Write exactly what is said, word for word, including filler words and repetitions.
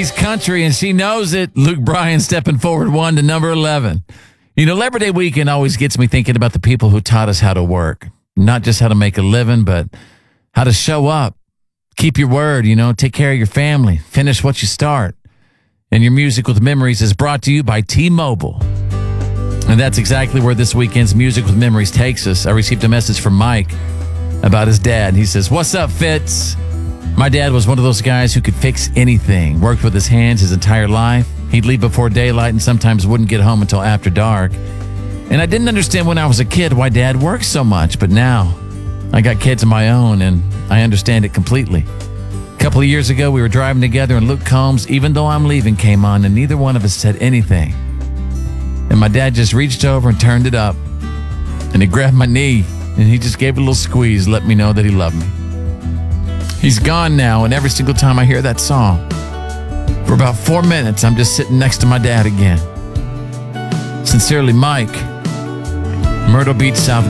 She's country and she knows it. Luke Bryan stepping forward one to number eleven. You know, Labor Day weekend always gets me thinking about the people who taught us how to work. Not just how to make a living, but how to show up. Keep your word, you know, take care of your family. Finish what you start. And your Music with Memories is brought to you by T-Mobile. And that's exactly where this weekend's Music with Memories takes us. I received a message from Mike about his dad. He says, "What's up, Fitz? My dad was one of those guys who could fix anything, worked with his hands his entire life. He'd leave before daylight and sometimes wouldn't get home until after dark. And I didn't understand when I was a kid why Dad worked so much, but now I got kids of my own and I understand it completely. A couple of years ago, we were driving together and Luke Combs, Even Though I'm Leaving, came on and neither one of us said anything. And my dad just reached over and turned it up and he grabbed my knee and he just gave it a little squeeze, let me know that he loved me. He's gone now, and every single time I hear that song, for about four minutes, I'm just sitting next to my dad again. Sincerely, Mike, Myrtle Beach, South